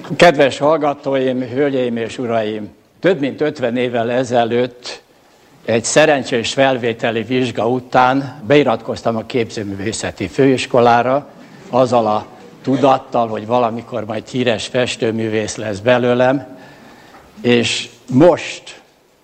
Kedves hallgatóim, hölgyeim és uraim! Több mint 50 évvel ezelőtt egy szerencsés felvételi vizsga után beiratkoztam a képzőművészeti főiskolára, azzal a tudattal, hogy valamikor majd híres festőművész lesz belőlem, és most,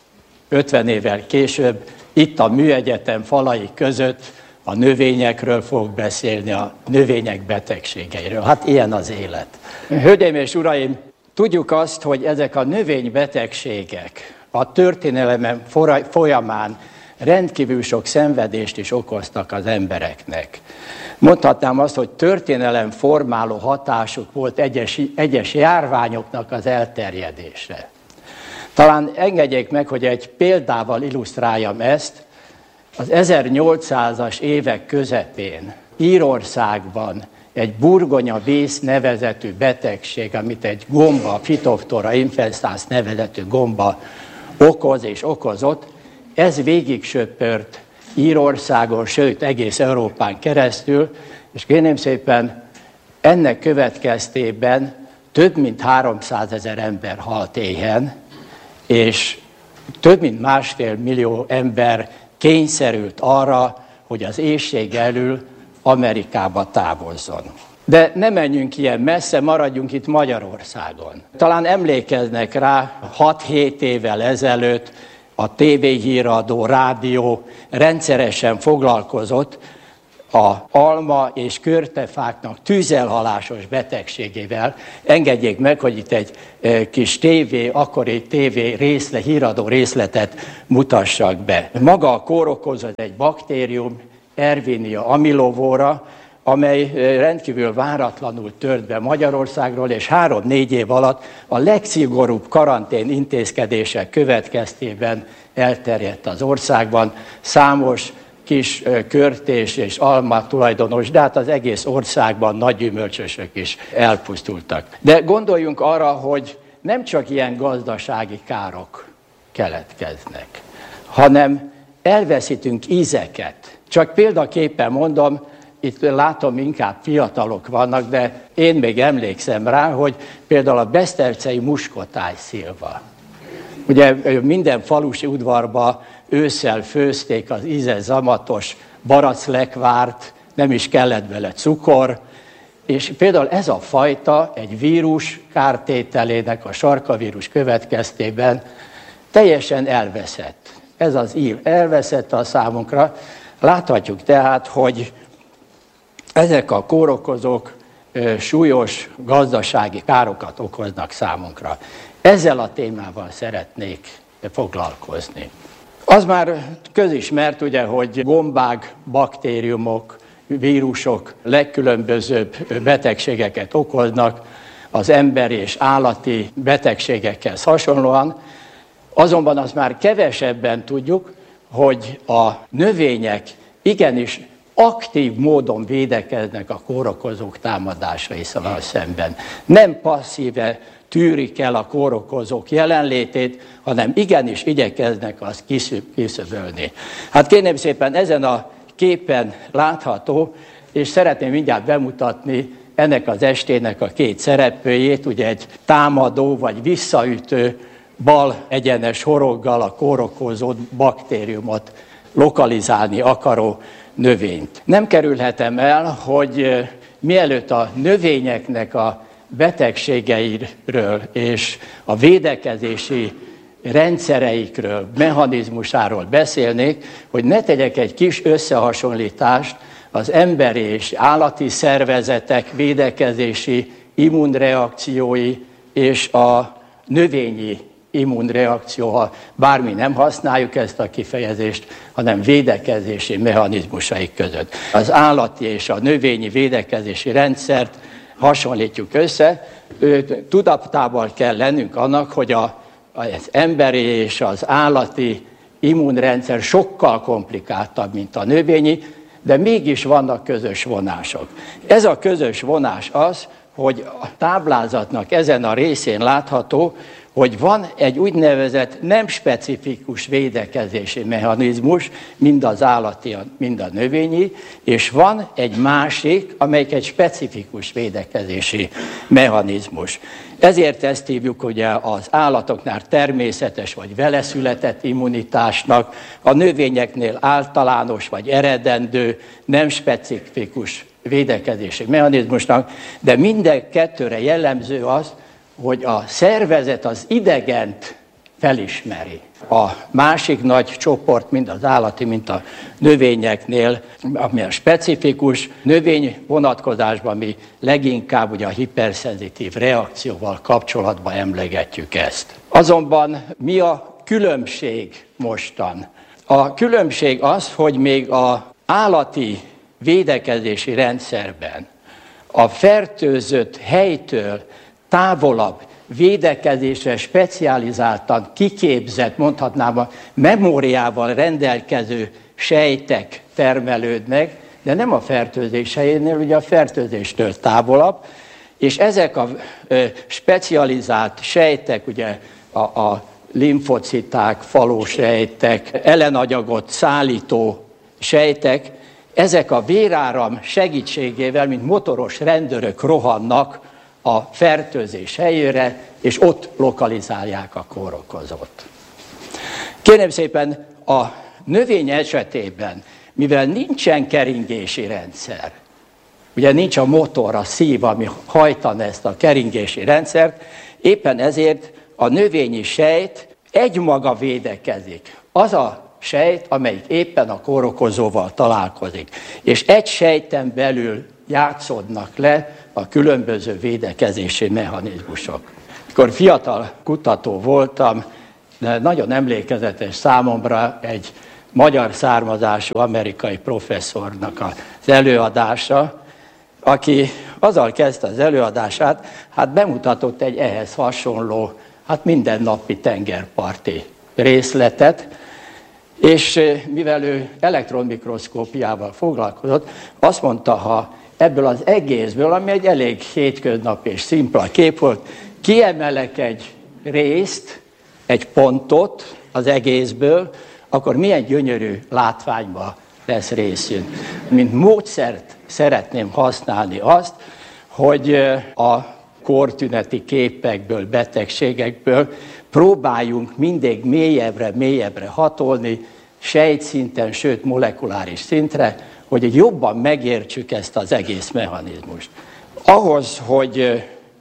50 évvel később, itt a műegyetem falai között a növényekről fogok beszélni, a növények betegségeiről. Hát ilyen az élet. Hölgyeim és uraim, tudjuk azt, hogy ezek a növénybetegségek a történelem folyamán rendkívül sok szenvedést is okoztak az embereknek. Mondhatnám azt, hogy történelem formáló hatásuk volt egyes járványoknak az elterjedésre. Talán engedjék meg, hogy egy példával illusztráljam ezt. Az 1800-as évek közepén Írországban egy burgonyavész nevezetű betegség, amit egy gomba, Phytophthora infestans nevezetű gomba okoz és okozott, ez végig söpört Írországon, sőt egész Európán keresztül, és kérném szépen, ennek következtében több mint 300 000 ember halt éhen, és több mint 1,5 millió ember kényszerült arra, hogy az éhség elől Amerikába távozzon. De ne menjünk ilyen messze, maradjunk itt Magyarországon. Talán emlékeznek rá, 6-7 évvel ezelőtt a tévéhíradó, rádió rendszeresen foglalkozott az alma és körtefáknak tűzelhalásos betegségével. Engedjék meg, hogy itt egy kis akkori híradó részletet mutassak be. Maga a kórokozó egy baktérium, Erwinia amylovora, amely rendkívül váratlanul tört be Magyarországról, és 3-4 év alatt a legszigorúbb karantén intézkedések következtében elterjedt az országban. Számos kis körtés és alma tulajdonos, de hát az egész országban nagy gyümölcsösök is elpusztultak. De gondoljunk arra, hogy nem csak ilyen gazdasági károk keletkeznek, hanem elveszítünk ízeket. Csak példaképpen mondom, itt látom, inkább fiatalok vannak, de én még emlékszem rá, hogy például a besztercei muskotájszilva. Ugye minden falusi udvarba ősszel főzték az ízes, zamatos baraclekvárt, nem is kellett vele cukor, és például ez a fajta egy vírus kártételének, a sarkavírus következtében teljesen elveszett. Ez az ív elveszett a számunkra. Láthatjuk tehát, hogy ezek a kórokozók súlyos gazdasági károkat okoznak számunkra. Ezzel a témával szeretnék foglalkozni. Az már közismert, ugye, hogy gombák, baktériumok, vírusok legkülönbözőbb betegségeket okoznak az emberi és állati betegségekhez hasonlóan. Azonban azt már kevesebben tudjuk, hogy a növények igenis aktív módon védekeznek a kórokozók támadásaival szemben. Nem passzíve tűrik el a kórokozók jelenlétét, hanem igenis igyekeznek azt kiszöbölni. Hát kérném szépen, ezen a képen látható, és szeretném mindjárt bemutatni ennek az estének a két szereplőjét, ugye egy támadó vagy visszaütő bal egyenes horoggal a kórokozó baktériumot lokalizálni akaró növényt. Nem kerülhetem el, hogy mielőtt a növényeknek a betegségeiről és a védekezési rendszereikről, mechanizmusáról beszélnék, hogy ne tegyek egy kis összehasonlítást az emberi és állati szervezetek védekezési immunreakciói és a növényi immunreakció, ha bármi nem használjuk ezt a kifejezést, hanem védekezési mechanizmusaik között. Az állati és a növényi védekezési rendszert hasonlítjuk össze, tudatában kell lennünk annak, hogy az emberi és az állati immunrendszer sokkal komplikáltabb, mint a növényi, de mégis vannak közös vonások. Ez a közös vonás az, hogy a táblázatnak ezen a részén látható, hogy van egy úgynevezett nem specifikus védekezési mechanizmus, mind az állati, mind a növényi, és van egy másik, amelyik egy specifikus védekezési mechanizmus. Ezért ezt hívjuk ugye az állatoknál természetes vagy veleszületett immunitásnak, a növényeknél általános vagy eredendő, nem specifikus védekezési mechanizmusnak, de minden kettőre jellemző az, hogy a szervezet az idegent felismeri. A másik nagy csoport, mind az állati, mint a növényeknél, ami a specifikus növény vonatkozásban mi leginkább ugye a hiperszenzitív reakcióval kapcsolatban emlegetjük ezt. Azonban mi a különbség mostan? A különbség az, hogy még az állati védekezési rendszerben a fertőzött helytől távolabb védekezésre specializáltan kiképzett, mondhatnám a memóriával rendelkező sejtek termelődnek, de nem a fertőzés helyénél, ugye a fertőzéstől távolabb, és ezek a specializált sejtek, ugye a limfociták, falósejtek, ellenanyagot szállító sejtek, ezek a véráram segítségével, mint motoros rendőrök rohannak a fertőzés helyére, és ott lokalizálják a kórokozót. Kérem szépen, a növény esetében, mivel nincsen keringési rendszer, ugye nincs a motor, a szív, ami hajtan ezt a keringési rendszert, éppen ezért a növényi sejt egymaga védekezik. Az a sejt, amelyik éppen a kórokozóval találkozik. És egy sejten belül játszódnak le a különböző védekezési mechanizmusok. Mikor fiatal kutató voltam, nagyon emlékezetes számomra egy magyar származású amerikai professzornak az előadása, aki azzal kezdte az előadását, bemutatott egy ehhez hasonló, mindennapi tengerparti részletet, és mivel ő elektronmikroszkópiával foglalkozott, azt mondta, ha ebből az egészből, ami egy elég hétköznapi és szimpla kép volt, kiemelek egy részt, egy pontot az egészből, akkor milyen gyönyörű látványba lesz részünk. Mint módszert szeretném használni azt, hogy a kórtüneti képekből, betegségekből próbáljunk mindig mélyebbre hatolni, sejtszinten, sőt molekuláris szintre, hogy jobban megértsük ezt az egész mechanizmust. Ahhoz, hogy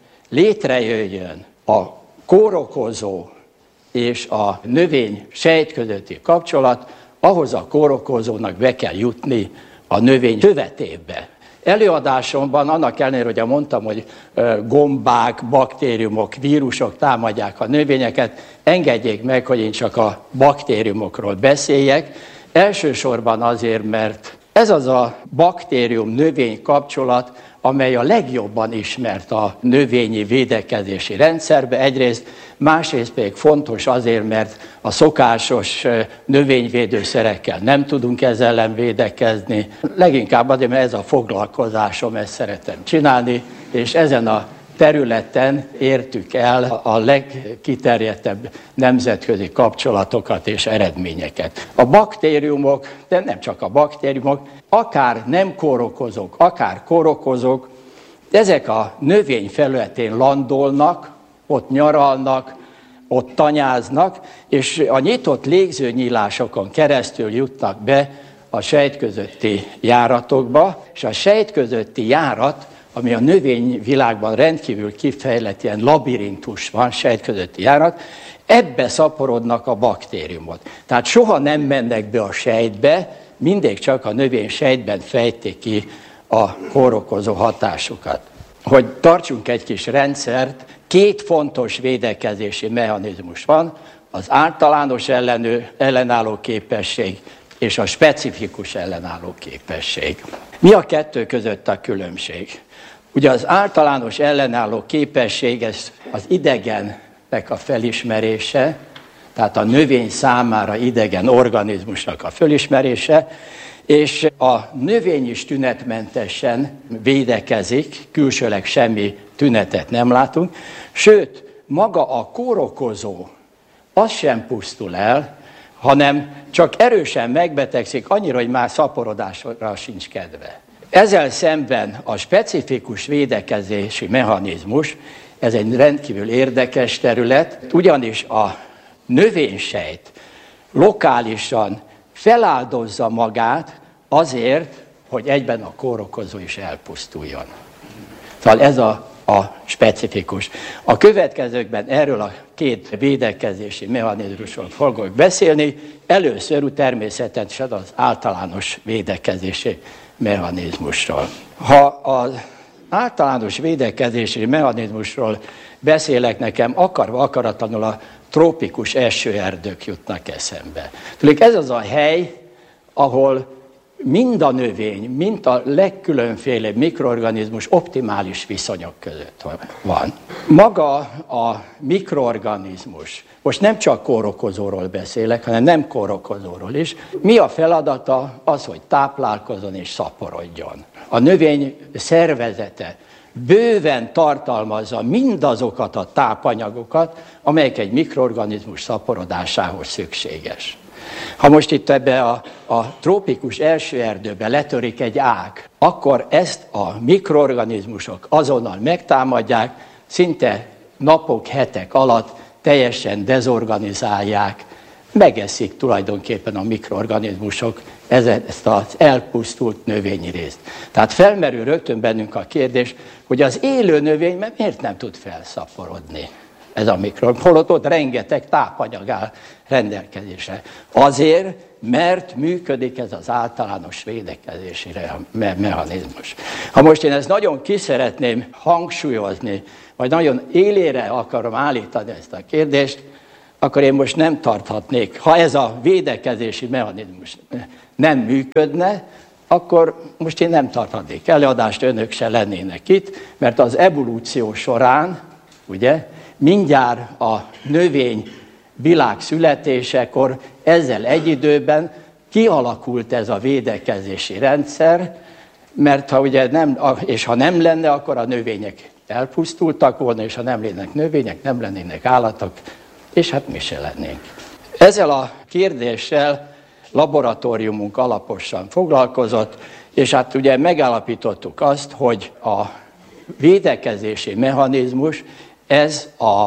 létrejöjjön a kórokozó és a növény sejt közötti kapcsolat, ahhoz a kórokozónak be kell jutni a növény szövetébe. Előadásomban annak ellenére, hogy mondtam, hogy gombák, baktériumok, vírusok támadják a növényeket, engedjék meg, hogy én csak a baktériumokról beszéljek. Elsősorban azért, mert ez az a baktérium-növény kapcsolat, amely a legjobban ismert a növényi védekezési rendszerbe egyrészt, másrészt pedig fontos azért, mert a szokásos növényvédőszerekkel nem tudunk ezzel ellen védekezni. Leginkább azért, mert ez a foglalkozásom, ezt szeretem csinálni, és ezen a területen értük el a legkiterjedtebb nemzetközi kapcsolatokat és eredményeket. A baktériumok, de nem csak a baktériumok, akár nem kórokozók, akár kórokozók, ezek a növény felületén landolnak, ott nyaralnak, ott tanyáznak, és a nyitott légzőnyílásokon keresztül jutnak be a sejtközötti járatokba, és a sejtközötti járat, ami a növényvilágban rendkívül kifejlett ilyen labirintus van, sejtközötti járat, ebbe szaporodnak a baktériumot. Tehát soha nem mennek be a sejtbe, mindig csak a növény sejtben fejtik ki a kórokozó hatásukat. Hogy tartsunk egy kis rendszert, két fontos védekezési mechanizmus van, az általános ellenálló képesség és a specifikus ellenálló képesség. Mi a kettő között a különbség? Ugye az általános ellenálló képesség, ez az idegennek a felismerése, tehát a növény számára idegen organizmusnak a felismerése, És a növény is tünetmentesen védekezik, külsőleg semmi tünetet nem látunk, sőt, maga a kórokozó, az sem pusztul el, hanem csak erősen megbetegszik, annyira, hogy már szaporodásra sincs kedve. Ezzel szemben a specifikus védekezési mechanizmus, ez egy rendkívül érdekes terület, ugyanis a növénysejt lokálisan feláldozza magát azért, hogy egyben a kórokozó is elpusztuljon. Szóval ez a specifikus. A következőkben erről a két védekezési mechanizmusról fogok beszélni, először természetesen az általános védekezési mechanizmusról. Ha az általános védekezési mechanizmusról beszélek, nekem akarva akaratlanul a trópikus esőerdők jutnak eszembe. Tudjuk, ez az a hely, ahol mind a növény, mind a legkülönfélebb mikroorganizmus optimális viszonyok között van. Maga a mikroorganizmus, most nem csak kórokozóról beszélek, hanem nem kórokozóról is, mi a feladata? Az, hogy táplálkozzon és szaporodjon. A növény szervezete bőven tartalmazza mindazokat a tápanyagokat, amelyek egy mikroorganizmus szaporodásához szükséges. Ha most itt ebbe a trópikus esőerdőbe letörik egy ág, akkor ezt a mikroorganizmusok azonnal megtámadják, szinte napok, hetek alatt teljesen dezorganizálják, megeszik tulajdonképpen a mikroorganizmusok ezt az elpusztult növényi részt. Tehát felmerül rögtön bennünk a kérdés, hogy az élő növény miért nem tud felszaporodni ez a mikroorganizmus, holott ott rengeteg tápanyag áll rendelkezésre. Azért, mert működik ez az általános védekezési mechanizmus. Ha most én ezt nagyon ki szeretném hangsúlyozni, vagy nagyon élére akarom állítani ezt a kérdést, akkor én most nem tarthatnék. Ha ez a védekezési mechanizmus nem működne, akkor most én nem tarthatnék előadást, önök se lennének itt, mert az evolúció során, ugye, mindjárt a növény világ születésekor ezzel egy időben kialakult ez a védekezési rendszer, mert ha nem lenne, akkor a növények elpusztultak volna, és ha nem lennének növények, nem lennének állatok, és hát mi se lennénk. Ezzel a kérdéssel laboratóriumunk alaposan foglalkozott, és hát ugye megállapítottuk azt, hogy a védekezési mechanizmus, ez a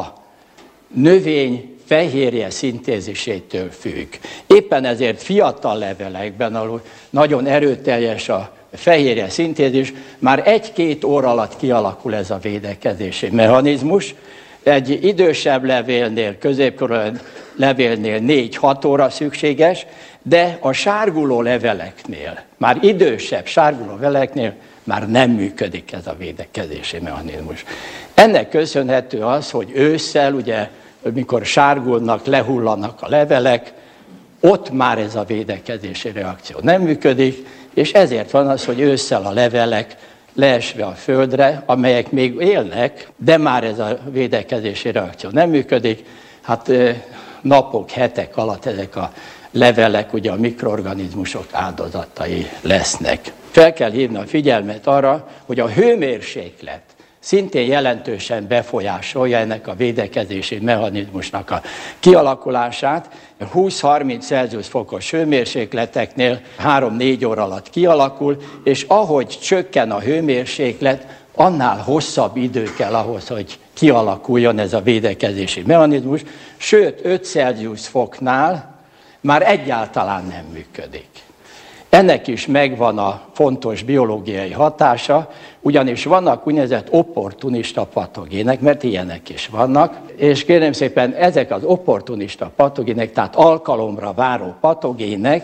növény fehérje szintézisétől függ. Éppen ezért fiatal levelekben, ahol nagyon erőteljes a fehérje szintézis, már 1-2 óra alatt kialakul ez a védekezési mechanizmus. Egy idősebb levélnél, középkorú levélnél 4-6 óra szükséges, de a sárguló leveleknél, már idősebb sárguló leveleknél már nem működik ez a védekezési mechanizmus. Ennek köszönhető az, hogy ősszel, ugye, mikor sárgulnak, lehullanak a levelek, ott már ez a védekezési reakció nem működik, és ezért van az, hogy ősszel a levelek leesve a földre, amelyek még élnek, de már ez a védekezési reakció nem működik, hát napok, hetek alatt ezek a levelek ugye a mikroorganizmusok áldozatai lesznek. Fel kell hívni a figyelmet arra, hogy a hőmérséklet szintén jelentősen befolyásolja ennek a védekezési mechanizmusnak a kialakulását. 20-30 Celsius fokos hőmérsékleteknél 3-4 óra alatt kialakul, és ahogy csökken a hőmérséklet, annál hosszabb idő kell ahhoz, hogy kialakuljon ez a védekezési mechanizmus, sőt 5 Celsius foknál már egyáltalán nem működik. Ennek is megvan a fontos biológiai hatása, ugyanis vannak úgynevezett opportunista patogének, mert ilyenek is vannak, és kérem szépen, ezek az opportunista patogének, tehát alkalomra váró patogének,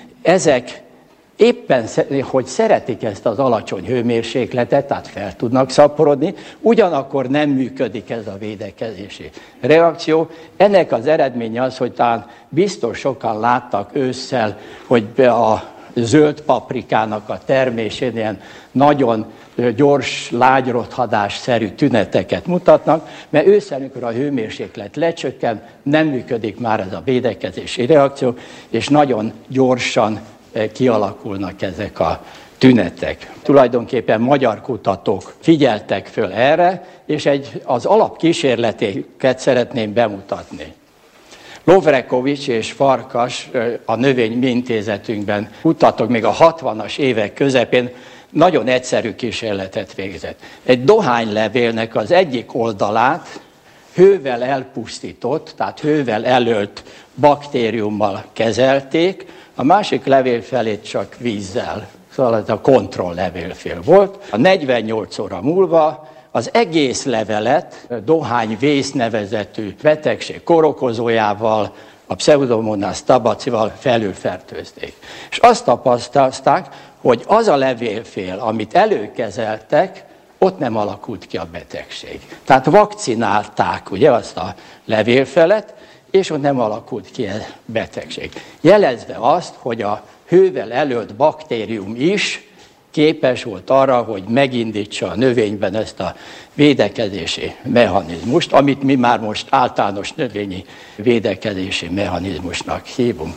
ezek éppen, hogy szeretik ezt az alacsony hőmérsékletet, tehát fel tudnak szaporodni, ugyanakkor nem működik ez a védekezési reakció. Ennek az eredménye az, hogy talán biztos sokan láttak ősszel, hogy a zöld paprikának a termésén ilyen nagyon gyors, lágyrothadásszerű tüneteket mutatnak, mert ősszel, amikor a hőmérséklet lecsökken, nem működik már ez a védekezési reakció, és nagyon gyorsan kialakulnak ezek a tünetek. Tulajdonképpen magyar kutatók figyeltek föl erre, és az alapkísérleteket szeretném bemutatni. Lovrekovics és Farkas a Növénymi Intézetünkben kutatók még a 60-as évek közepén nagyon egyszerű kísérletet végzett. Egy dohánylevélnek az egyik oldalát hővel elpusztított, tehát hővel elölt baktériummal kezelték, a másik levélfelét csak vízzel. Szóval ez a kontrolllevélfél volt. A 48 óra múlva az egész levelet dohányvész nevezetű betegség kórokozójával, a Pseudomonas tabacival felülfertőzték. És azt tapasztalták, hogy az a levélfél, amit előkezeltek, ott nem alakult ki a betegség. Tehát vakcinálták ugye azt a levélfelet, és ott nem alakult ki a betegség. Jelezve azt, hogy a hővel elölt baktérium is képes volt arra, hogy megindítsa a növényben ezt a védekezési mechanizmust, amit mi már most általános növényi védekezési mechanizmusnak hívunk.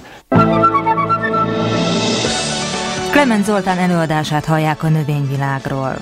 Klement Zoltán előadását hallják a növényvilágról.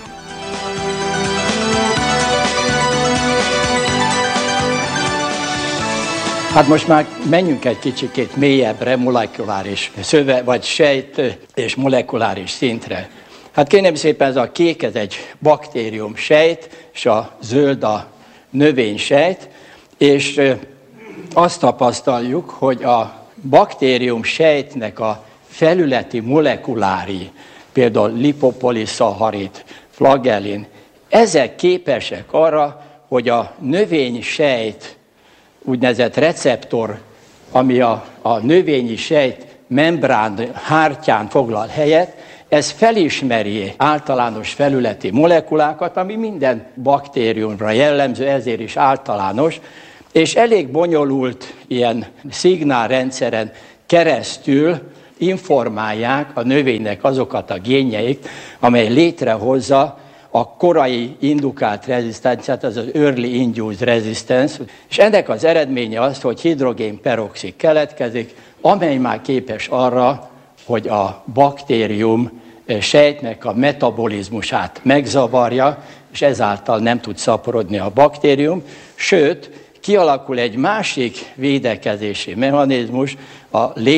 Hát most már menjünk egy kicsikét mélyebbre, molekuláris vagy sejt és molekuláris szintre. Hát kérem szépen, ez a kék, ez egy baktérium sejt, és a zöld a növénysejt, és azt tapasztaljuk, hogy a baktérium sejtnek a felületi molekulári, például lipopoliszaharid, flagellin, ezek képesek arra, hogy a növénysejt úgynevezett receptor, ami a növényi sejt membrán hártyán foglal helyet, ez felismeri általános felületi molekulákat, ami minden baktériumra jellemző, ezért is általános, és elég bonyolult ilyen szignálrendszeren keresztül informálják a növénynek azokat a génjeit, amely létrehozza a korai indukált rezisztenciát, az early induced resistance, és ennek az eredménye az, hogy hidrogénperoxid keletkezik, amely már képes arra, hogy a baktérium sejtnek a metabolizmusát megzavarja, és ezáltal nem tud szaporodni a baktérium, sőt, kialakul egy másik védekezési mechanizmus, a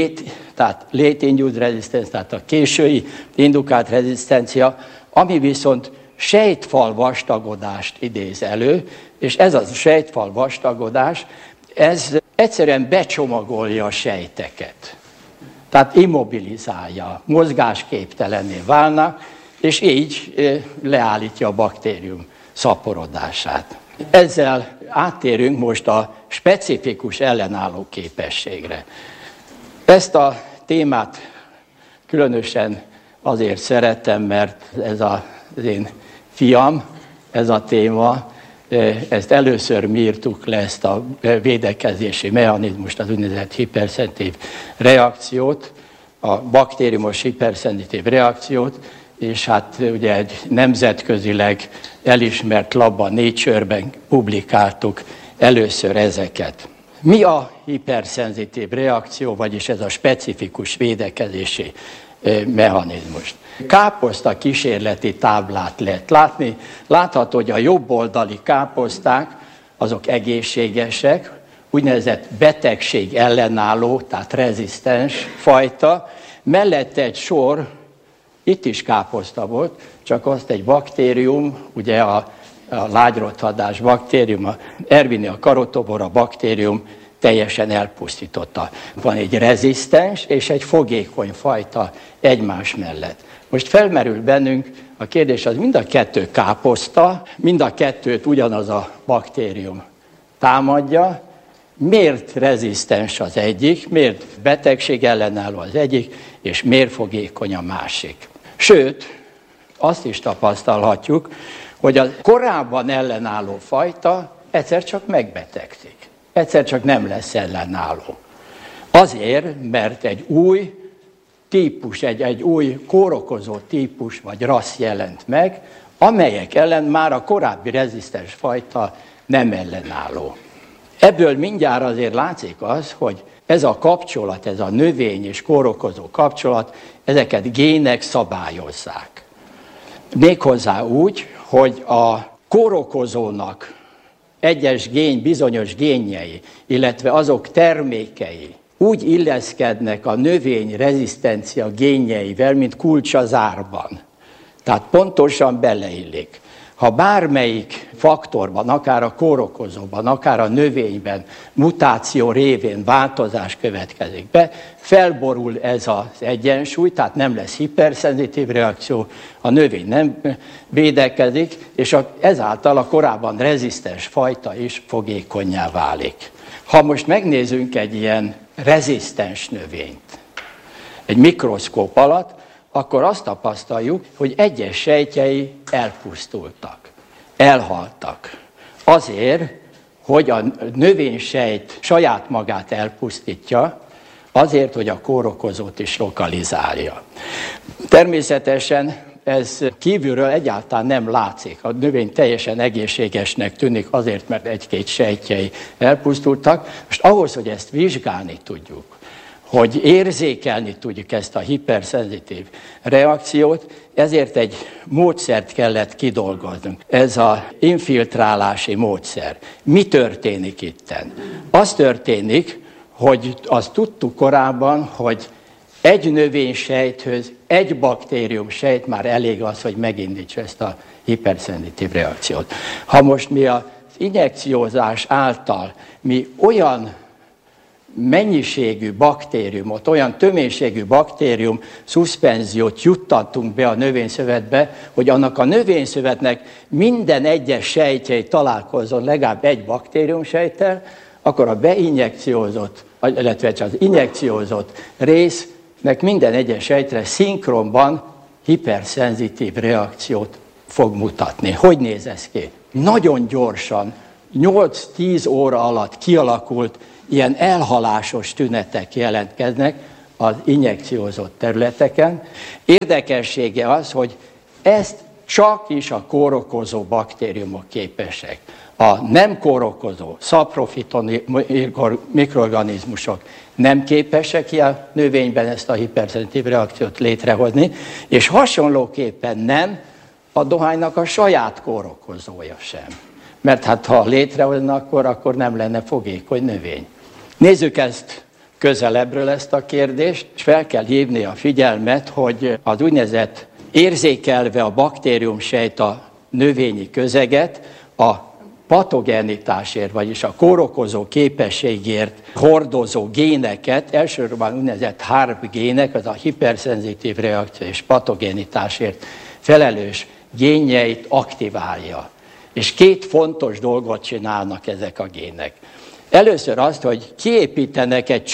late induced resistance, tehát a késői indukált rezisztencia, ami viszont sejtfal vastagodást idéz elő, és ez a sejtfal vastagodás, ez egyszerűen becsomagolja a sejteket. Tehát immobilizálja, mozgásképtelenné válnak, és így leállítja a baktérium szaporodását. Ezzel áttérünk most a specifikus ellenálló képességre. Ezt a témát különösen azért szeretem, mert ez az én fiam, ez a téma, ezt először mi írtuk le, ezt a védekezési mechanizmust, az úgynevezett hiperszenzitív reakciót, a baktériumos hiperszenzitív reakciót, és hát ugye egy nemzetközileg elismert labban, Nature-ben publikáltuk először ezeket. Mi a hiperszenzitív reakció, vagyis ez a specifikus védekezési mechanizmus? Káposzta kísérleti táblát lehet látni. Látható, hogy a jobb oldali káposzták azok egészségesek, úgynevezett betegség ellenálló, tehát rezisztens fajta. Mellette egy sor, itt is káposzta volt, csak azt egy baktérium, ugye a lágyrothadás baktérium, a Erwinia carotobora baktérium teljesen elpusztította. Van egy rezisztens és egy fogékony fajta egymás mellett. Most felmerül bennünk a kérdés, az mind a kettő káposzta, mind a kettőt ugyanaz a baktérium támadja. Miért rezisztens az egyik, miért betegség ellenálló az egyik, és miért fogékony a másik? Sőt, azt is tapasztalhatjuk, hogy a korábban ellenálló fajta egyszer csak megbetegszik. Egyszer csak nem lesz ellenálló. Azért, mert egy új típus, egy új kórokozó típus vagy rassz jelent meg, amelyek ellen már a korábbi rezisztens fajta nem ellenálló. Ebből mindjárt azért látszik az, hogy ez a kapcsolat, ez a növény és kórokozó kapcsolat, ezeket gének szabályozzák. Méghozzá úgy, hogy a kórokozónak egyes bizonyos génjei, illetve azok termékei úgy illeszkednek a növény rezisztencia génjeivel, mint kulcs az árban. Tehát pontosan beleillik. Ha bármelyik faktorban, akár a kórokozóban, akár a növényben mutáció révén változás következik be, felborul ez az egyensúly, tehát nem lesz hiperszenzitív reakció, a növény nem védekezik, és ezáltal a korábban rezisztens fajta is fogékonnyá válik. Ha most megnézzünk egy ilyen rezisztens növényt egy mikroszkóp alatt, akkor azt tapasztaljuk, hogy egyes sejtjei elpusztultak, elhaltak. Azért, hogy a növénysejt saját magát elpusztítja, azért, hogy a kórokozót is lokalizálja. Természetesen ez kívülről egyáltalán nem látszik. A növény teljesen egészségesnek tűnik azért, mert egy-két sejtjei elpusztultak. Most ahhoz, hogy ezt vizsgálni tudjuk, hogy érzékelni tudjuk ezt a hiperszenzitív reakciót, ezért egy módszert kellett kidolgoznunk. Ez az infiltrálási módszer. Mi történik itten? Az történik, hogy azt tudtuk korábban, hogy egy növénysejthöz, egy baktériumsejt már elég az, hogy megindítsa ezt a hiperszenzitív reakciót. Ha most mi az injekciózás által mi olyan mennyiségű baktériumot, olyan töménységű baktérium szuszpenziót juttattunk be a növényszövetbe, hogy annak a növényszövetnek minden egyes sejtjei találkozzon legalább egy baktériumsejttel, akkor a beinjekciózott, illetve az injekciózott résznek minden egyes sejtre szinkronban hiperszenzitív reakciót fog mutatni. Hogy néz ez ki? Nagyon gyorsan, 8-10 óra alatt kialakult ilyen elhalásos tünetek jelentkeznek az injekciózott területeken. Érdekessége az, hogy ezt csak is a kórokozó baktériumok képesek. A nem kórokozó, szaprofitoni mikroorganizmusok nem képesek a növényben ezt a hiperszenzitív reakciót létrehozni, és hasonlóképpen nem a dohánynak a saját kórokozója sem. Mert hát ha létrehozna, akkor nem lenne fogékony növény. Nézzük ezt közelebbről, ezt a kérdést, és fel kell hívni a figyelmet, hogy az úgynevezett érzékelve a baktériumsejt a növényi közeget, a patogenitásért, vagyis a kórokozó képességért hordozó géneket, elsősorban úgynevezett HARP gének, az a hiperszenzitív reakció és patogenitásért felelős génjeit aktiválja. És két fontos dolgot csinálnak ezek a gének. Először azt, hogy kiépítenek egy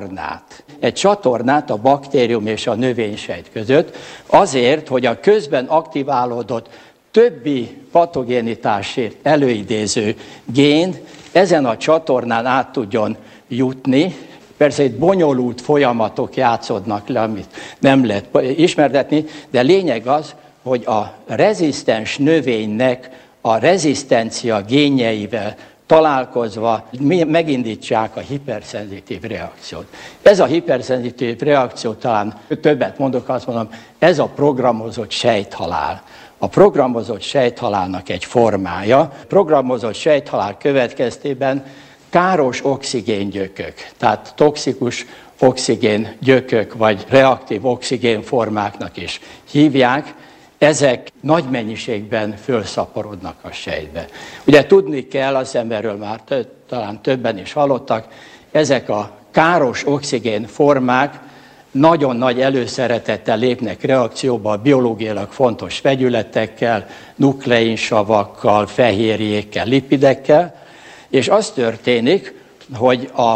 csatornát a baktérium és a növénysejt között, azért, hogy a közben aktiválódott többi patogénitásért előidéző gén ezen a csatornán át tudjon jutni. Persze itt bonyolult folyamatok játszódnak le, amit nem lehet ismertetni, de lényeg az, hogy a rezisztens növénynek a rezisztencia génjeivel találkozva megindítsák a hiperszenzitív reakciót. Ez a hiperszenzitív reakció, talán többet mondok, azt mondom, ez a programozott sejthalál. A programozott sejthalálnak egy formája. A programozott sejthalál következtében káros oxigéngyökök, tehát toxikus oxigéngyökök, vagy reaktív oxigénformáknak is hívják, ezek nagy mennyiségben fölszaporodnak a sejtbe. Ugye tudni kell, azt hiszem erről már talán többen is hallottak, ezek a káros oxigénformák nagyon nagy előszeretettel lépnek reakcióba a biológiailag fontos vegyületekkel, nukleinsavakkal, fehérjékkel, lipidekkel, és az történik, hogy a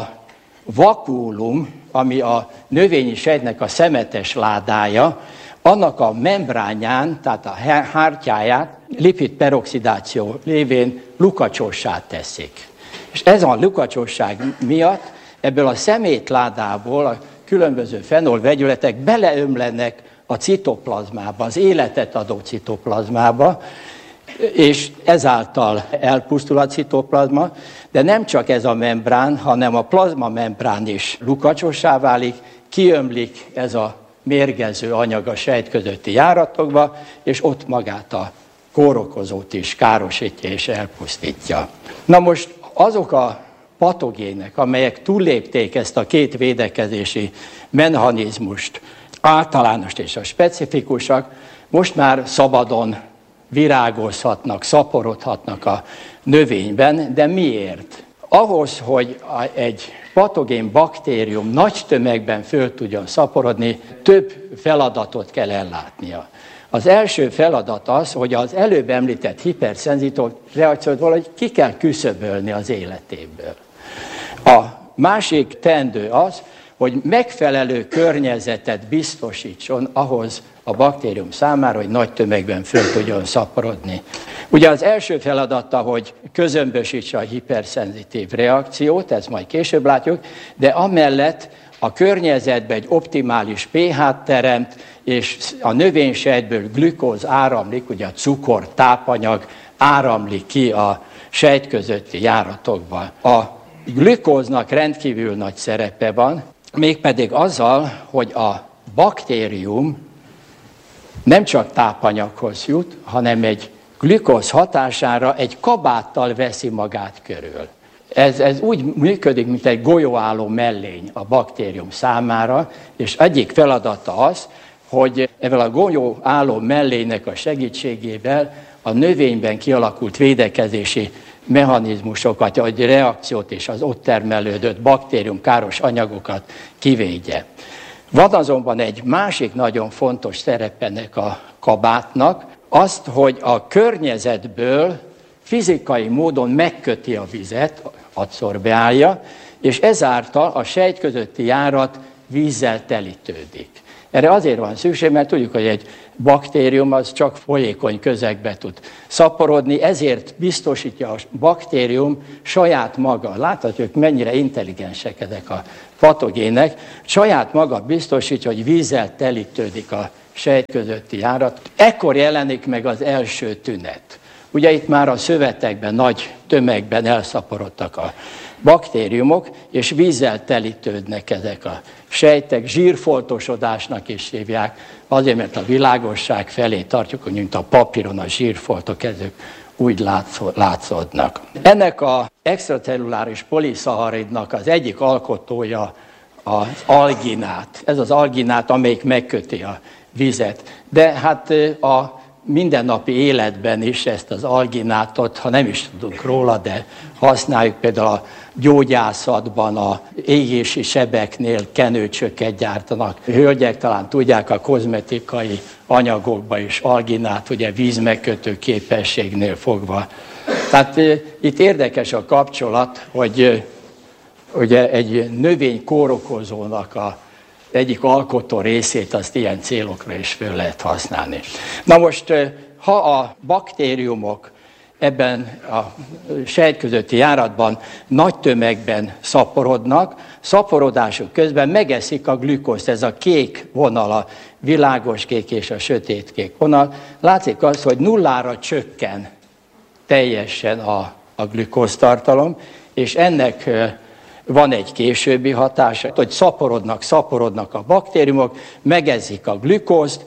vakúlum, ami a növényi sejtnek a szemetes ládája, annak a membránján, tehát a hártyáját lipidperoxidáció révén lukacsossá teszik. És ez a lukacsosság miatt ebből a szemétládából a különböző fenol vegyületek beleömlenek a citoplazmába, az életet adó citoplazmába. és ezáltal elpusztul a citoplazma, de nem csak ez a membrán, hanem a plazmamembrán is lukacsossá válik, kiömlik ez a mérgező anyag a sejt közötti járatokba, és ott magát a kórokozót is károsítja és elpusztítja. Na most azok a patogének, amelyek túllépték ezt a két védekezési mechanizmust, általánost és a specifikusak, most már szabadon virágozhatnak, szaporodhatnak a növényben, de miért? Ahhoz, hogy egy patogén baktérium nagy tömegben föl tudjon szaporodni, több feladatot kell ellátnia. Az első feladat az, hogy az előbb említett hiperszenzitív reakciót valahogy ki kell küszöbölni az életéből. A másik teendő az, hogy megfelelő környezetet biztosítson ahhoz a baktérium számára, hogy nagy tömegben föl tudjon szaporodni. Ugye az első feladata, hogy közömbösítse a hiperszenzitív reakciót, ezt majd később látjuk, de amellett a környezetben egy optimális pH-t teremt, és a növénysejtből glükóz áramlik, ugye a cukor, tápanyag áramlik ki a sejt közötti járatokba. A glükóznak rendkívül nagy szerepe van, mégpedig azzal, hogy a baktérium nem csak tápanyaghoz jut, hanem egy glükóz hatására egy kabáttal veszi magát körül. Ez úgy működik, mint egy golyóálló mellény a baktérium számára, és egyik feladata az, hogy ezzel a golyóálló mellénynek a segítségével a növényben kialakult védekezési mechanizmusokat, vagy reakciót és az ott termelődött baktériumkáros anyagokat kivédje. Van azonban egy másik nagyon fontos szerep ennek a kabátnak, azt, hogy a környezetből fizikai módon megköti a vizet, adszorbeálja, és ezáltal a sejt közötti járat vízzel telítődik. Erre azért van szükség, mert tudjuk, hogy egy baktérium az csak folyékony közegbe tud szaporodni, ezért biztosítja a baktérium saját maga. Láthatjuk, mennyire intelligensek ezek a patogének. Saját maga biztosítja, hogy vízzel telítődik a sejt közötti járat. Ekkor jelenik meg az első tünet. Ugye itt már a szövetekben, nagy tömegben elszaporodtak a baktériumok, és vízzel telítődnek ezek a sejtek, zsírfoltosodásnak is hívják, azért, mert a világosság felé tartjuk, hogy mint a papíron a zsírfoltok, ezek úgy látszódnak. Ennek az extracelluláris poliszaharidnak az egyik alkotója az alginát. Ez az alginát, amelyik megköti a vizet. De hát a mindennapi életben is ezt az alginátot, ha nem is tudunk róla, de használjuk például a gyógyászatban, a égési sebeknél kenőcsöket gyártanak. Hölgyek talán tudják, a kozmetikai anyagokban is alginát, ugye vízmegkötő képességnél fogva. Tehát itt érdekes a kapcsolat, hogy ugye egy növény kórokozónak a egyik alkotó részét azt ilyen célokra is föl lehet használni. Na most, ha a baktériumok ebben a sejt közötti járatban nagy tömegben szaporodnak, szaporodásuk közben megeszik a glükózt, ez a kék vonal, a világos kék és a sötét kék vonal. Látszik az, hogy nullára csökken teljesen a glükóztartalom, és ennek van egy későbbi hatása, hogy szaporodnak a baktériumok, megeszik a glükózt,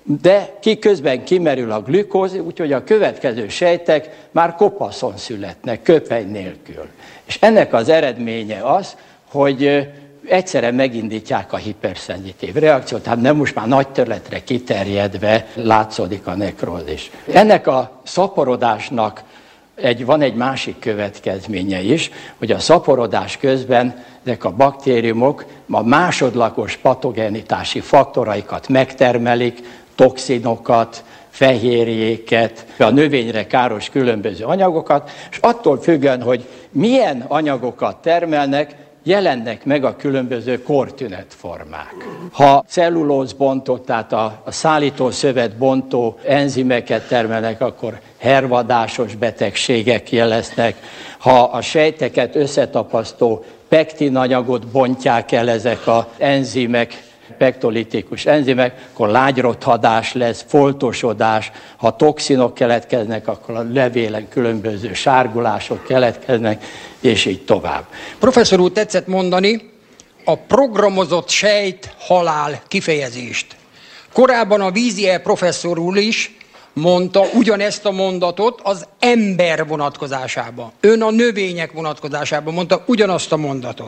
de közben kimerül a glükóz, úgyhogy a következő sejtek már kopaszon születnek, köpeny nélkül. És ennek az eredménye az, hogy egyszerre megindítják a hiperszenzitív reakciót, tehát nem most már nagy területre kiterjedve látszódik a nekrózis. Ennek a szaporodásnak van egy másik következménye is, hogy a szaporodás közben ezek a baktériumok a másodlagos patogenitási faktoraikat megtermelik, toxinokat, fehérjéket, a növényre káros különböző anyagokat, és attól függően, hogy milyen anyagokat termelnek, jelennek meg a különböző kortünetformák. Ha cellulózbontót, tehát a szállítószövet bontó enzimeket termelnek, akkor hervadásos betegségek jeleznek. Ha a sejteket összetapasztó pektinanyagot bontják el ezek az enzimek, pektolitikus enzimek, akkor lágyrothadás lesz, foltosodás, ha toxinok keletkeznek, akkor a levélen különböző sárgulások keletkeznek, és így tovább. Professzor úr, tetszett mondani a programozott sejthalál kifejezést. Korábban a Vízier professzor úr is mondta ugyanezt a mondatot az ember vonatkozásában. Ön a növények vonatkozásában mondta ugyanazt a mondatot.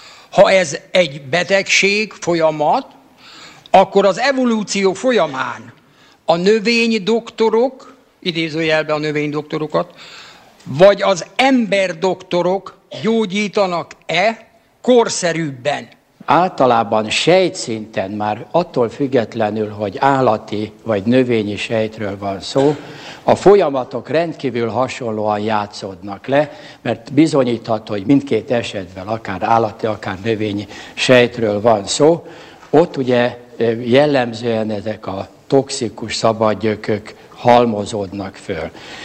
Ha ez egy betegség, folyamat, akkor az evolúció folyamán a növénydoktorok, idézőjelben a növénydoktorokat, vagy az emberdoktorok gyógyítanak-e korszerűbben? Általában sejtszinten már attól függetlenül, hogy állati vagy növényi sejtről van szó, a folyamatok rendkívül hasonlóan játszódnak le, mert bizonyítható, hogy mindkét esetben akár állati, akár növényi sejtről van szó. Ott ugye jellemzően ezek a toxikus szabadgyökök halmozódnak föl.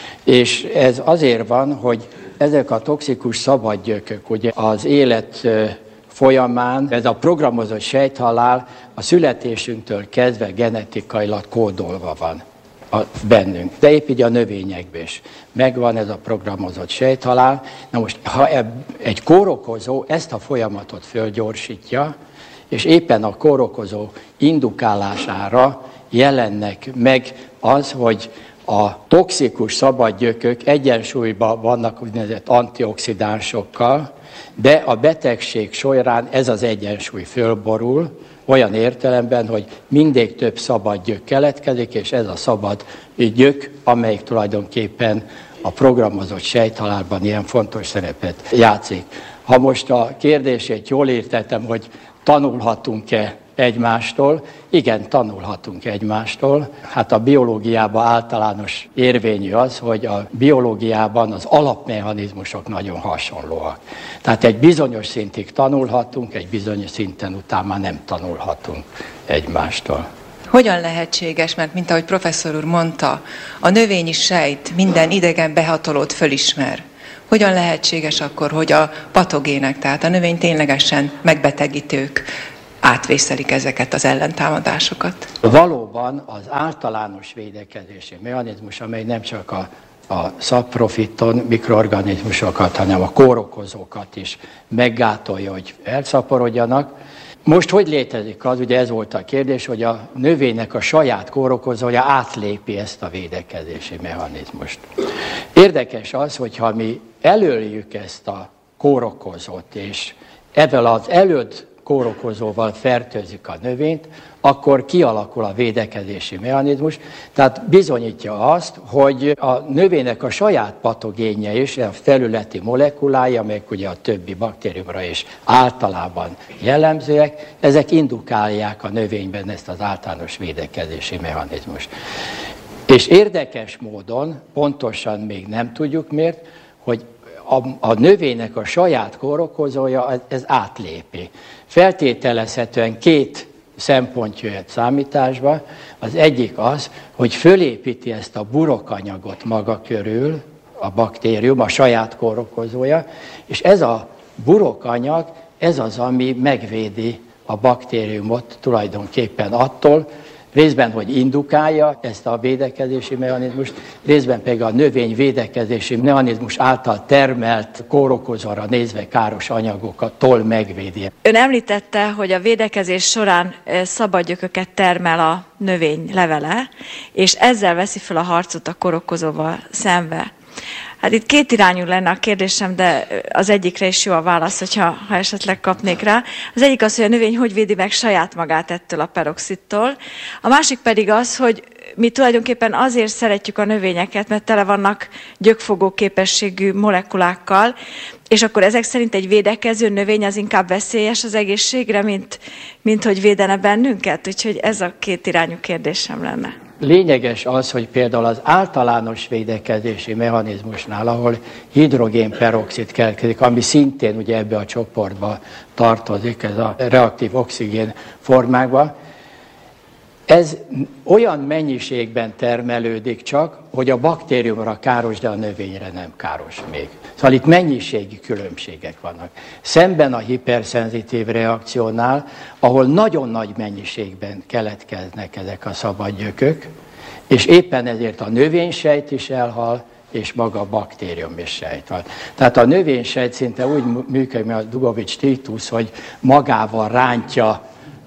És ez azért van, hogy ezek a toxikus szabadgyökök ugye az élet folyamán, ez a programozott sejthalál a születésünktől kezdve genetikailag kódolva van bennünk, de épp így a növényekben is megvan ez a programozott sejthalál. Na most, ha egy kórokozó ezt a folyamatot fölgyorsítja, és éppen a kórokozó indukálására jelennek meg az, hogy a toxikus szabadgyökök egyensúlyban vannak úgynevezett antioxidánsokkal, de a betegség során ez az egyensúly fölborul, olyan értelemben, hogy mindig több szabad gyök keletkezik, és ez a szabad gyök, amelyik tulajdonképpen a programozott sejthalálban ilyen fontos szerepet játszik. Ha most a kérdését jól értettem, hogy tanulhatunk-e egymástól, igen, tanulhatunk egymástól. Hát a biológiában általános érvényű az, hogy a biológiában az alapmechanizmusok nagyon hasonlóak. Tehát egy bizonyos szintig tanulhatunk, egy bizonyos szinten után már nem tanulhatunk egymástól. Hogyan lehetséges, mert mint ahogy professzor úr mondta, a növényi sejt minden idegen behatolót fölismer. Hogyan lehetséges akkor, hogy a patogének, tehát a növény ténylegesen megbetegítők átvészelik ezeket az ellentámadásokat? Valóban az általános védekezési mechanizmus, amely nem csak a szaprofiton mikroorganizmusokat, hanem a kórokozókat is meggátolja, hogy elszaporodjanak. Most hogy létezik az, ugye ez volt a kérdés, hogy a növénynek a saját kórokozója átlépi ezt a védekezési mechanizmust. Érdekes az, hogyha mi előjük ezt a kórokozót, és ezzel az előtt kórokozóval fertőzik a növényt, akkor kialakul a védekezési mechanizmus. Tehát bizonyítja azt, hogy a növénynek a saját patogénje is, a felületi molekulái, amelyek ugye a többi baktériumra is általában jellemzőek, ezek indukálják a növényben ezt az általános védekezési mechanizmust. És érdekes módon, pontosan még nem tudjuk miért, hogy a növénynek a saját kórokozója ez átlépi. Feltételezhetően két szempont jöhet számításba. Az egyik az, hogy fölépíti ezt a burokanyagot maga körül, a baktérium, a saját kórokozója, és ez a burokanyag, ez az, ami megvédi a baktériumot tulajdonképpen attól, részben, hogy indukálja ezt a védekezési mechanizmust, részben pedig a növény védekezési mechanizmus által termelt kórokozóra nézve káros anyagoktól megvédi. Ön említette, hogy a védekezés során szabadgyököket termel a növény levele, és ezzel veszi fel a harcot a kórokozóval szembe. Hát itt kétirányú lenne a kérdésem, de az egyikre is jó a válasz, ha esetleg kapnék rá. Az egyik az, hogy a növény hogy védi meg saját magát ettől a peroxittól. A másik pedig az, hogy mi tulajdonképpen azért szeretjük a növényeket, mert tele vannak gyökfogó képességű molekulákkal, és akkor ezek szerint egy védekező növény az inkább veszélyes az egészségre, mint hogy védene bennünket. Úgyhogy ez a kétirányú kérdésem lenne. Lényeges az, hogy például az általános védekezési mechanizmusnál, ahol hidrogénperoxid keletkezik, ami szintén ugye ebbe a csoportba tartozik, ez a reaktív oxigén formákba, Ez olyan mennyiségben termelődik csak, hogy a baktériumra káros, de a növényre nem káros még. Szóval itt mennyiségi különbségek vannak. Szemben a hiperszenzitív reakciónál, ahol nagyon nagy mennyiségben keletkeznek ezek a szabadgyökök, és éppen ezért a növénysejt is elhal, és maga a baktérium is sejthal. Tehát a növénysejt szinte úgy működik, mint a Dubovich Titus, hogy magával rántja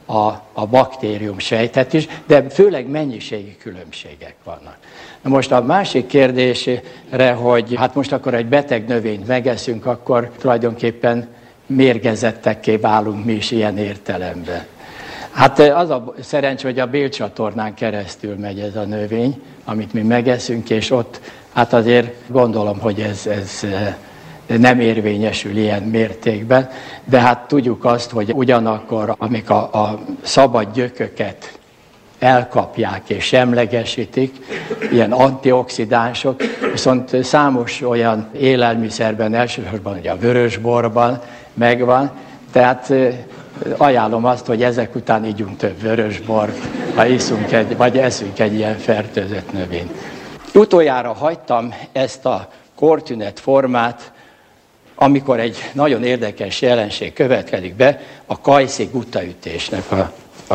a baktérium sejtet is, de főleg mennyiségi különbségek vannak. Na most a másik kérdésre, hogy hát most akkor egy beteg növényt megeszünk, akkor tulajdonképpen mérgezettekké válunk mi is ilyen értelemben. Hát az a szerencsé, hogy a bélcsatornán keresztül megy ez a növény, amit mi megeszünk, és ott hát azért gondolom, hogy ez nem érvényesül ilyen mértékben, de hát tudjuk azt, hogy ugyanakkor, amik a szabad gyököket elkapják és semlegesítik, ilyen antioxidánsok, viszont számos olyan élelmiszerben, elsősorban ugye a vörösborban megvan, tehát ajánlom azt, hogy ezek után ígyunk több vörösbort, ha iszunk vagy eszünk egy ilyen fertőzött növényt. Utoljára hagytam ezt a kortünet formát, amikor egy nagyon érdekes jelenség következik be, a Kajszig-Utta-ütésnek a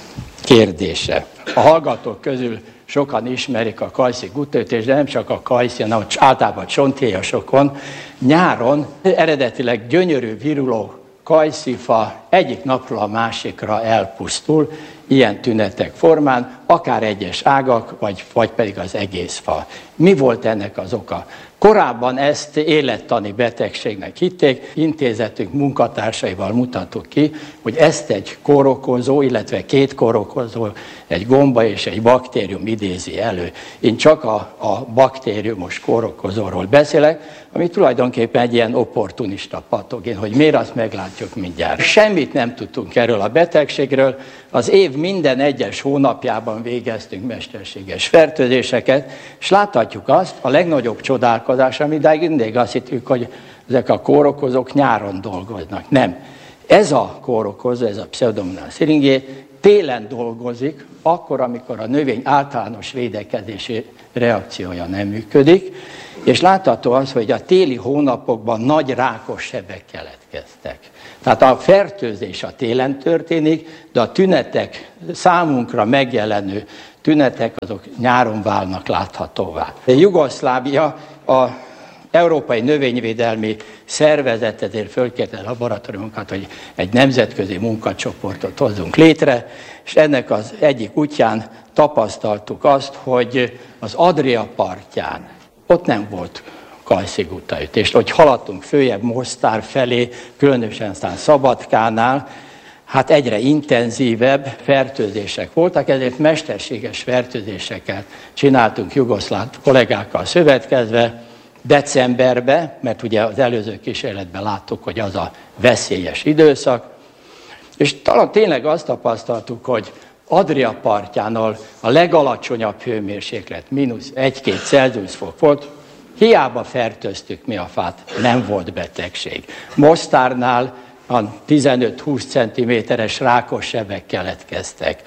kérdése. A hallgatók közül sokan ismerik a Kajszig-Utta-ütést, de nem csak a kajszi, hanem általában csonthéjasokon. Nyáron eredetileg gyönyörű, viruló kajszifa egyik napról a másikra elpusztul, ilyen tünetek formán, akár egyes ágak, vagy pedig az egész fa. Mi volt ennek az oka? Korábban ezt élettani betegségnek hitték, intézetünk munkatársaival mutattuk ki, hogy ezt egy kórokozó, illetve két kórokozó, egy gomba és egy baktérium idézi elő. Én csak a baktériumos kórokozóról beszélek, ami tulajdonképpen egy ilyen opportunista patogén, hogy miért, azt meglátjuk mindjárt. Semmit nem tudtunk erről a betegségről, az év minden egyes hónapjában végeztünk mesterséges fertőzéseket, és láthatjuk azt, a legnagyobb csodálkozás, ami idáig mindig azt hittük, hogy ezek a kórokozók nyáron dolgoznak. Nem. Ez a kórokozó, ez a Pseudomonas syringae télen dolgozik, akkor, amikor a növény általános védekezési reakciója nem működik, és látható az, hogy a téli hónapokban nagy rákos sebek keletkeztek. Tehát a fertőzés a télen történik, de a tünetek, számunkra megjelenő tünetek, azok nyáron válnak láthatóvá. Jugoszlávia a Európai Növényvédelmi Szervezet ezért fölkérte a laboratóriumunkat, hogy egy nemzetközi munkacsoportot hozzunk létre, és ennek az egyik útján tapasztaltuk azt, hogy az Adria partján ott nem volt Kajszig-Utta-ütés. Hogy haladtunk följebb Mostár felé, különösen aztán Szabadkánál, hát egyre intenzívebb fertőzések voltak, ezért mesterséges fertőzéseket csináltunk jugoszláv kollégákkal szövetkezve decemberben, mert ugye az előző kísérletben láttuk, hogy az a veszélyes időszak, és talán tényleg azt tapasztaltuk, hogy Adria partjánál a legalacsonyabb hőmérséklet, -1-2 Celsius fok volt, hiába fertőztük mi a fát, nem volt betegség. Mostárnál a 15-20 cm-es rákos sebek keletkeztek,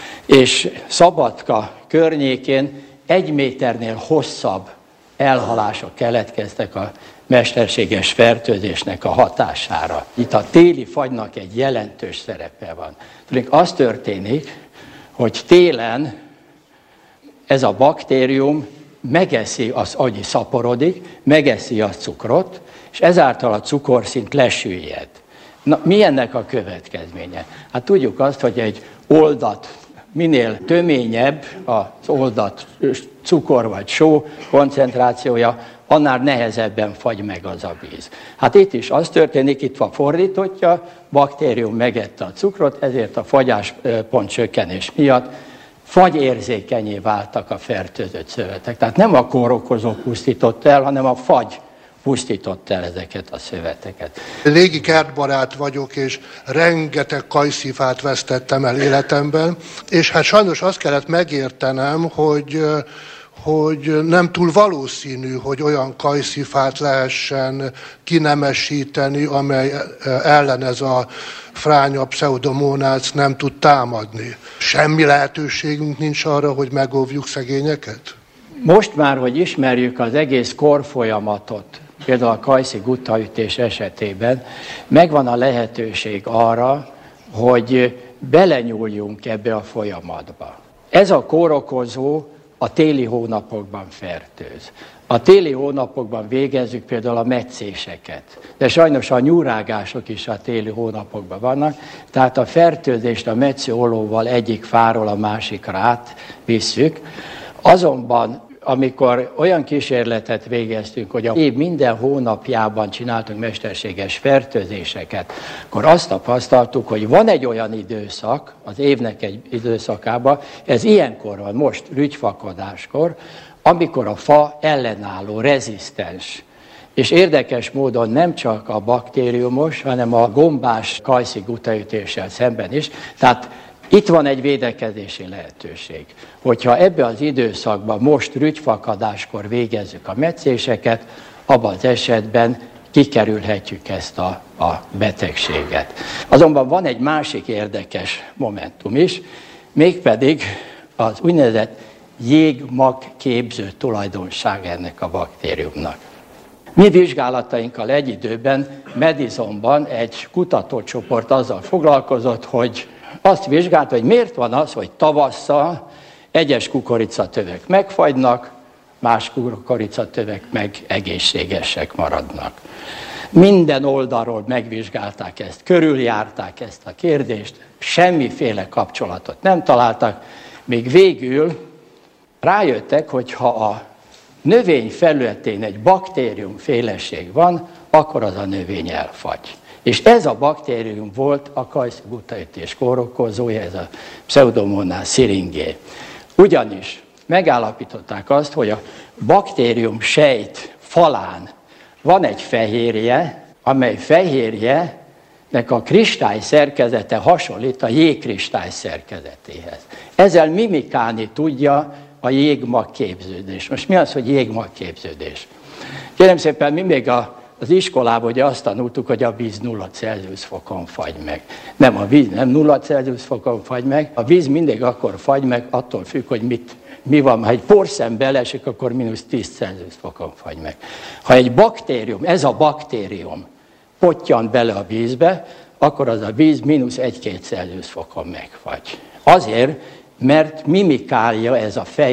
és Szabadka környékén 1 méternél hosszabb elhalások keletkeztek a mesterséges fertőzésnek a hatására. Itt a téli fagynak egy jelentős szerepe van. Az történik, hogy télen ez a baktérium megeszi az agyi szaporodik, megeszi a cukrot, és ezáltal a cukorszint lesüllyed. Na, mi ennek a következménye? Hát tudjuk azt, hogy egy oldat, minél töményebb az oldat cukor vagy só koncentrációja, annál nehezebben fagy meg az a víz. Hát itt is az történik, itt van fordítottja, baktérium megette a cukrot, ezért a fagyáspont csökkenés miatt fagyérzékenyé váltak a fertőzött szövetek. Tehát nem a kórokozó pusztított el, hanem a fagy pusztított el ezeket a szöveteket. Légi kertbarát vagyok, és rengeteg kajszifát vesztettem el életemben, és hát sajnos azt kellett megértenem, hogy nem túl valószínű, hogy olyan kajszifát lehessen kinemesíteni, amely ellen ez a fránya pseudomonac nem tud támadni. Semmi lehetőségünk nincs arra, hogy megóvjuk szegényeket? Most már, hogy ismerjük az egész korfolyamatot, például a kajszi guttaütés esetében, megvan a lehetőség arra, hogy belenyúljunk ebbe a folyamatba. Ez a kórokozó a téli hónapokban fertőz. A téli hónapokban végezzük például a metszéseket, de sajnos a nyúrágások is a téli hónapokban vannak, tehát a fertőzést a metszőolóval egyik fáról a másikra átvisszük. Azonban, amikor olyan kísérletet végeztünk, hogy az év minden hónapjában csináltunk mesterséges fertőzéseket, akkor azt tapasztaltuk, hogy van egy olyan időszak, az évnek egy időszakában, ez ilyenkor van, most rügyfakadáskor, amikor a fa ellenálló, rezisztens. És érdekes módon nem csak a baktériumos, hanem a gombás kajszi guttaütéssel szemben is. Tehát itt van egy védekezési lehetőség. Hogyha ebbe az időszakban most rügyfakadáskor végezzük a metszéseket, abban az esetben kikerülhetjük ezt a betegséget. Azonban van egy másik érdekes momentum is, mégpedig az úgynevezett jégmag képző tulajdonság ennek a baktériumnak. Mi vizsgálatainkkal egy időben Madisonban egy kutatócsoport azzal foglalkozott, hogy azt vizsgált, hogy miért van az, hogy tavasszal egyes kukoricatövek megfagynak, más kukoricatövek meg egészségesek maradnak. Minden oldalról megvizsgálták ezt, körüljárták ezt a kérdést, semmiféle kapcsolatot nem találtak, még végül rájöttek, hogy ha a növény felületén egy baktériumféleség van, akkor az a növény elfagy. És ez a baktérium volt a kajszi guttaütés kórokozója, ez a Pseudomonas syringae. Ugyanis megállapították azt, hogy a baktérium sejt falán van egy fehérje, amely fehérjenek a kristály szerkezete hasonlít a jégkristály szerkezetéhez. Ezzel mimikálni tudja a jégmag képződés. Most mi az, hogy jégmag képződés? Kérem szépen, mi még az iskolában ugye azt tanultuk, hogy a víz 0 Celsius fokon fagy meg. Nem, a víz nem 0 Celsius fokon fagy meg, a víz mindig akkor fagy meg, attól függ, hogy mi van. Ha egy porszem beleesik, akkor -10 Celsius fokon fagy meg. Ha egy baktérium, ez a baktérium pottyan bele a vízbe, akkor az a víz -1-2 Celsius fokon megfagy. Azért, mert mimikálja ez a